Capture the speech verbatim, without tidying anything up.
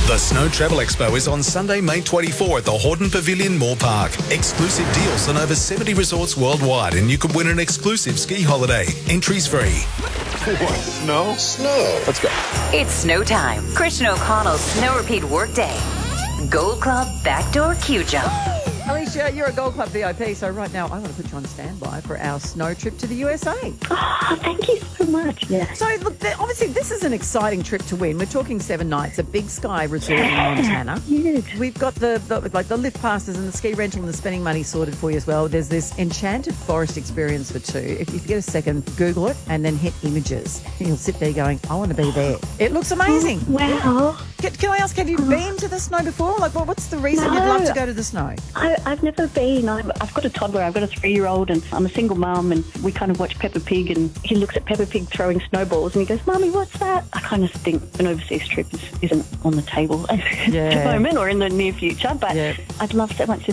The Snow Travel Expo is on Sunday, May twenty-fourth at the Horton Pavilion, Moore Park. Exclusive deals on over seventy resorts worldwide, and you could win an exclusive ski holiday. Entries free. What? Snow? Snow. Let's go. It's snow time. Christian O'Connell's Snow Repeat Workday. Gold Club Backdoor Queue Jump. Alicia, you're a Gold Club V I P, so right now I want to put you on standby for our snow trip to the U S A. Oh, thank you so much. Yeah. So, look, th- obviously this is an exciting trip to win. We're talking seven nights, a Big Sky resort in Montana. Huge. We've got the, the like the lift passes and the ski rental and the spending money sorted for you as well. There's this enchanted forest experience for two. If you get a second, Google it and then hit images. And you'll sit there going, I want to be there. It looks amazing. Wow. Can, can I ask, have you been to the snow before? Like, well, what's the reason No. you'd love to go to the snow? I, I've never been. I've, I've got a toddler. I've got a three-year-old, and I'm a single mum. And we kind of watch Peppa Pig, and he looks at Peppa Pig throwing snowballs, and he goes, "Mummy, what's that?" I kind of think an overseas trip is, isn't on the table at Yeah. the moment or in the near future. But Yeah. I'd love so much to